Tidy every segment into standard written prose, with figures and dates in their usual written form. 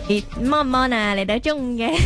Mon 啊，嚟到中午嘅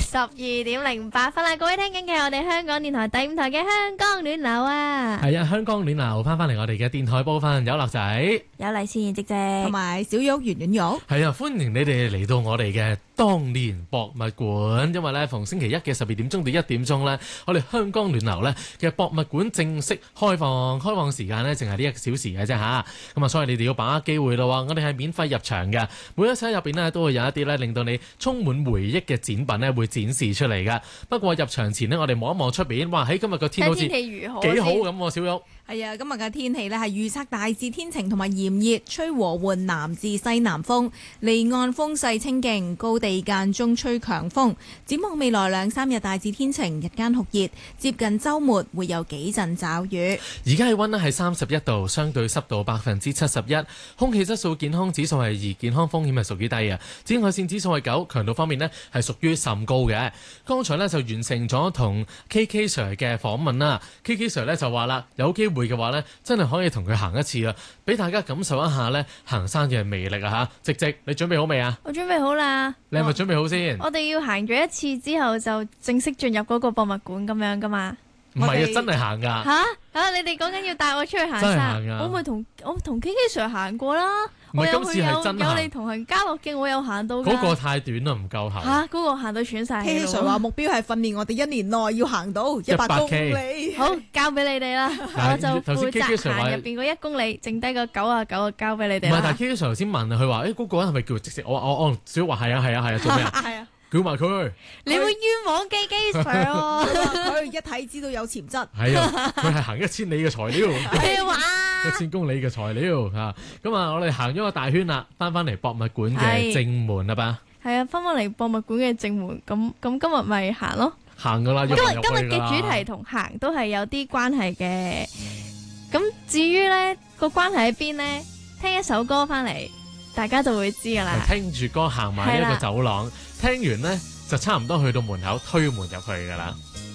12:08啦，各位聽緊嘅我哋香港電台第5台嘅香港暖流啊， 係啊，香港暖流翻嚟我哋嘅電台部分，有樂仔， 有黎思妍姐姐， 同埋小玉圓圓玉。 係啊，歡迎你哋嚟到我哋嘅當年博物館，因為咧逢星期一嘅12點鐘到1點鐘咧，我哋香港暖流咧嘅博物館正式開放時間咧淨係呢1小時嘅啫吓，咁啊所以你哋要把握機會咯，我哋係免費入場嘅，每一室入邊咧都會有一啲咧令到你充滿回憶嘅展品咧會展示出嚟㗎。不過入場前呢，我哋望一望出邊，哇！喺今日個天好似天氣如何幾好咁喎，小玉。 係啊，今日嘅天氣呢係預測大致天晴同埋炎熱，吹和緩南至西南風，離岸風勢清勁，高地間中吹強風。展望未來2-3日大致天晴，日間酷熱，接近週末會有幾陣驟雨。 而家氣溫呢係31度，相對濕度71%，空氣質素健康指數係2，健康風險係屬於低啊。紫外線指數係9，強度方面呢係屬於甚高嘅。剛才呢就完成咗同 KK Sir 嘅訪問啦，KK Sir 呢就話啦，有機會嘅話呢，真係可以同佢行一次啊，俾大家感受一下呢行山嘅魅力啊嚇！直，你準備好未啊？ 我準備好啦。 你係咪準備好先？ 我哋要行咗一次之後就正式進入嗰個博物館咁樣噶嘛？ 唔係啊，真係行噶。 嚇！你哋講緊要帶我出去行山，我咪同 KK Sir 行過啦。 唔係，今次係真行。 有你同行家樂徑，我有行到。 嗰個太短啦，唔夠行。 嗰個行到喘晒氣。 KK Sir 話目標係訓練我哋1年內要行到100公里。 好，交俾你哋啦，我就負責行入邊嗰1公里，剩低個99就交俾你哋。 唔係，但係 KK Sir 頭先問佢話，嗰個人係咪叫直食？我小話係啊，做咩啊？ 係啊。 叫埋佢， 你會冤枉KK Sir喎！ 佢一睇知道有潛質。 係啊，佢係行1000里嘅材料。 咩話 ？1000公里嘅材料嚇，咁啊，我哋行咗個大圈啦，翻嚟博物館嘅正門啦吧。 係啊，翻嚟博物館嘅正門，咁今日咪行咯。 行噶啦， 今日嘅主題同行都係有啲關係嘅。咁至於呢個關係喺邊呢？聽一首歌翻嚟，大家就會知噶啦。 聽住歌行埋呢一個走廊。聽完呢，就差唔多去到門口，推門入去噶啦。